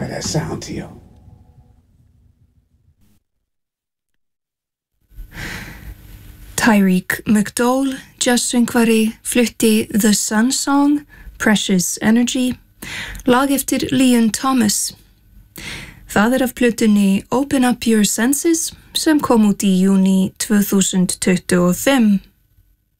How that sound to you? Tyreek McDowell, jazzsöngvari, flutti The Sun Song, Precious Energy, lag eftir Leon Thomas. Það af plötunni Open Up Your Senses sem kom út í júní 2025.